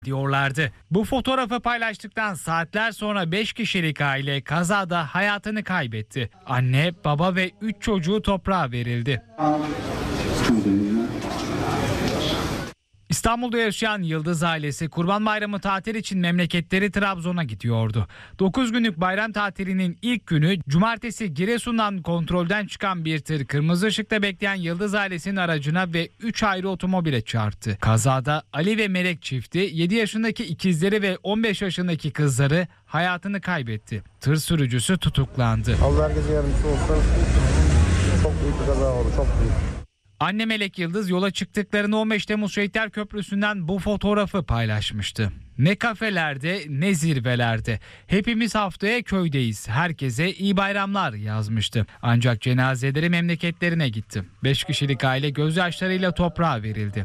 diyorlardı. Bu fotoğrafı paylaştıktan saatler sonra 5 kişilik aile kazada hayatını kaybetti. Anne, baba ve 3 çocuğu toprağa verildi. İstanbul'da yaşayan Yıldız ailesi Kurban Bayramı tatil için memleketleri Trabzon'a gidiyordu. 9 günlük bayram tatilinin ilk günü cumartesi Giresun'dan kontrolden çıkan bir tır kırmızı ışıkta bekleyen Yıldız ailesinin aracına ve 3 ayrı otomobile çarptı. Kazada Ali ve Melek çifti 7 yaşındaki ikizleri ve 15 yaşındaki kızları hayatını kaybetti. Tır sürücüsü tutuklandı. Allah herkese yardımcısı olsun. Çok büyük bir kaza oldu, çok büyük. Anne Melek Yıldız yola çıktıklarını 15 Temmuz Şehitler Köprüsü'nden bu fotoğrafı paylaşmıştı. Ne kafelerde ne zirvelerde. Hepimiz haftaya köydeyiz. Herkese iyi bayramlar yazmıştı. Ancak cenazeleri memleketlerine gitti. 5 kişilik aile gözyaşlarıyla toprağa verildi.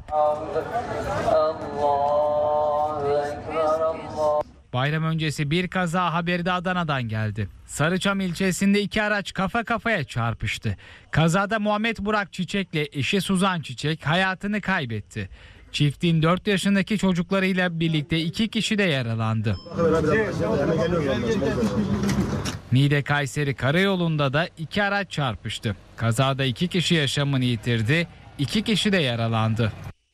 Bayram öncesi bir kaza haberi de Adana'dan geldi. Sarıçam ilçesinde 2 araç kafa kafaya çarpıştı. Kazada Muhammed Burak Çiçek'le eşi Suzan Çiçek hayatını kaybetti. Çiftin 4 yaşındaki çocuklarıyla birlikte 2 kişi de yaralandı. Niğde Kayseri Karayolu'nda da 2 araç çarpıştı. Kazada 2 kişi yaşamını yitirdi, 2 kişi de yaralandı.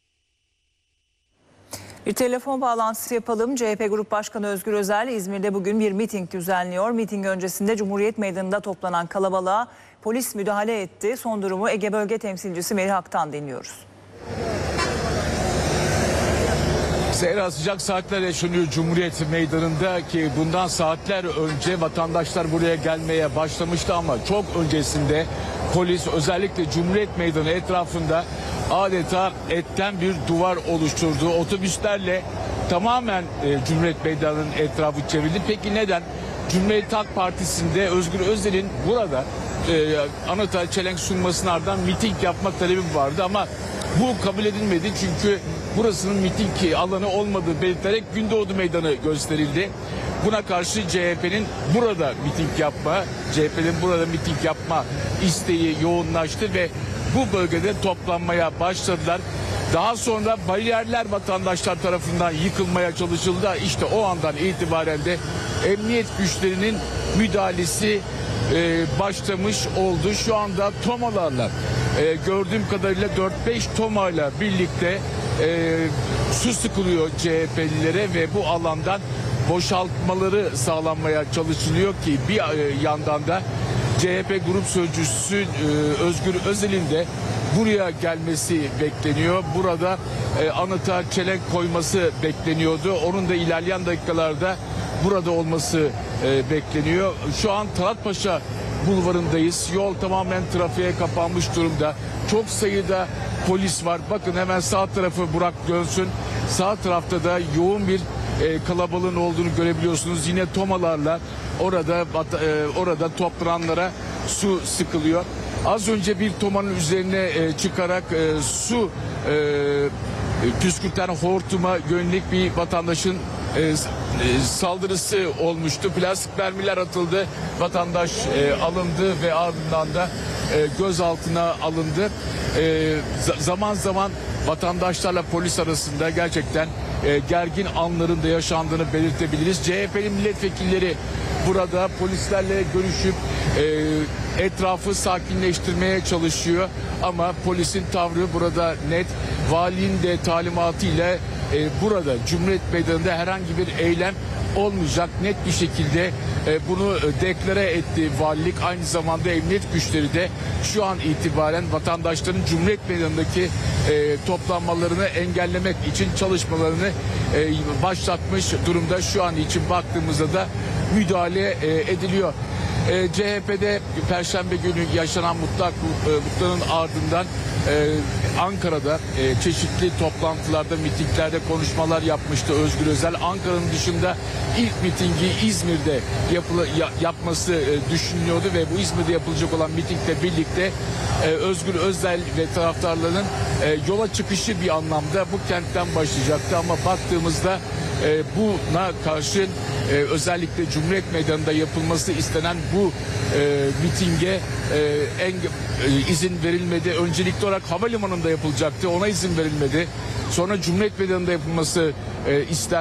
Bir telefon bağlantısı yapalım. CHP Grup Başkanı Özgür Özel İzmir'de bugün bir miting düzenliyor. Miting öncesinde Cumhuriyet Meydanı'nda toplanan kalabalığa polis müdahale etti. Son durumu Ege Bölge Temsilcisi Merih Ak'tan dinliyoruz. Zehra, sıcak saatler yaşanıyor Cumhuriyet Meydanı'nda ki bundan saatler önce vatandaşlar buraya gelmeye başlamıştı ama çok öncesinde polis özellikle Cumhuriyet Meydanı etrafında adeta etten bir duvar oluşturdu. Otobüslerle tamamen Cumhuriyet Meydanı'nın etrafı çevrildi. Peki neden? Cumhuriyet Halk Partisi'nde Özgür Özel'in burada anıta çelenk sunmasının ardından miting yapmak talebi vardı ama bu kabul edilmedi çünkü burasının miting alanı olmadığı belirtilerek Gündoğdu Meydanı gösterildi. Buna karşı CHP'nin burada miting yapma isteği yoğunlaştı ve bu bölgede toplanmaya başladılar. Daha sonra bariyerler vatandaşlar tarafından yıkılmaya çalışıldı. İşte o andan itibaren de emniyet güçlerinin müdahalesi başlamış oldu. Şu anda tomalarla gördüğüm kadarıyla 4-5 tomayla birlikte su sıkılıyor CHP'lilere ve bu alandan boşaltmaları sağlanmaya çalışılıyor ki bir yandan da CHP Grup Sözcüsü Özgür Özel'in de buraya gelmesi bekleniyor. Burada anıta çelenk koyması bekleniyordu. Onun da ilerleyen dakikalarda burada olması bekleniyor. Şu an Talatpaşa Bulvarı'ndayız. Yol tamamen trafiğe kapanmış durumda. Çok sayıda polis var. Bakın hemen sağ tarafı Burak dönsün. Sağ tarafta da yoğun bir kalabalığın olduğunu görebiliyorsunuz. Yine tomalarla orada toplananlara su sıkılıyor. Az önce bir tomanın üzerine çıkarak su püskürten hortuma yönelik bir vatandaşın saldırısı olmuştu. Plastik mermiler atıldı. Vatandaş alındı ve ardından da gözaltına alındı. Zaman zaman vatandaşlarla polis arasında gerçekten gergin anların da yaşandığını belirtebiliriz. CHP'li milletvekilleri burada polislerle görüşüp etrafı sakinleştirmeye çalışıyor ama polisin tavrı burada net. Valinin de talimatıyla burada Cumhuriyet Meydanı'nda herhangi bir eylem olmayacak, net bir şekilde bunu deklare etti valilik. Aynı zamanda emniyet güçleri de şu an itibaren vatandaşların Cumhuriyet Meydanı'ndaki toplanmalarını engellemek için çalışmalarını başlatmış durumda. Şu an için baktığımızda da müdahale ediliyor. CHP'de Perşembe günü yaşanan mutluluğun ardından Ankara'da çeşitli toplantılarda, mitinglerde konuşmalar yapmıştı Özgür Özel. Ankara'nın dışında ilk mitingi İzmir'de yapması düşünülüyordu ve bu İzmir'de yapılacak olan mitingle birlikte Özgür Özel ve taraftarlarının yola çıkışı bir anlamda bu kentten başlayacaktı ama baktığımızda buna karşın özellikle Cumhuriyet Meydanı'nda yapılması istenen bu mitinge izin verilmedi. Öncelikli olarak havalimanında Meydanı'nda yapılacaktı. Ona izin verilmedi. Sonra Cumhuriyet Meydanı'nda yapılması istendi.